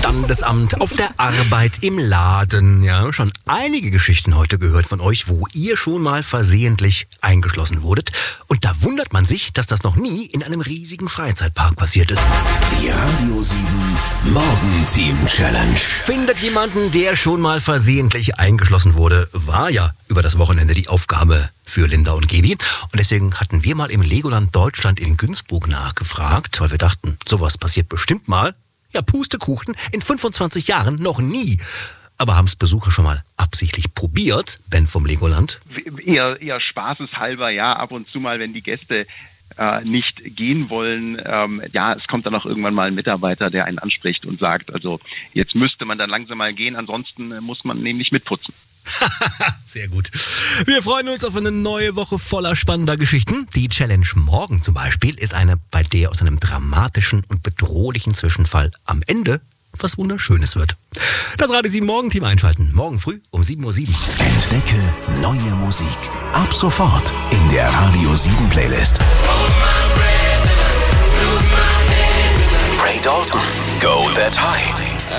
Standesamt, auf der Arbeit, im Laden. Ja, schon einige Geschichten heute gehört von euch, wo ihr schon mal versehentlich eingeschlossen wurdet. Und da wundert man sich, dass das noch nie in einem riesigen Freizeitpark passiert ist. Die Radio 7 Morgenteam Challenge. Findet jemanden, der schon mal versehentlich eingeschlossen wurde, war ja über das Wochenende die Aufgabe für Linda und Gaby. Und deswegen hatten wir mal im Legoland Deutschland in Günzburg nachgefragt, weil wir dachten, sowas passiert bestimmt mal. Ja, Pustekuchen, in 25 Jahren noch nie. Aber haben es Besucher schon mal absichtlich probiert, Ben vom Legoland? Eher spaßeshalber, ja, ab und zu mal, wenn die Gäste nicht gehen wollen. Es kommt dann auch irgendwann mal ein Mitarbeiter, der einen anspricht und sagt, also jetzt müsste man dann langsam mal gehen, ansonsten muss man nämlich mitputzen. Sehr gut. Wir freuen uns auf eine neue Woche voller spannender Geschichten. Die Challenge morgen zum Beispiel ist eine, bei der aus einem dramatischen und bedrohlichen Zwischenfall am Ende was Wunderschönes wird. Das Radio 7 Morgenteam einschalten. Morgen früh um 7:07 Uhr. Entdecke neue Musik. Ab sofort in der Radio 7 Playlist. Ray Dalton, Go That High.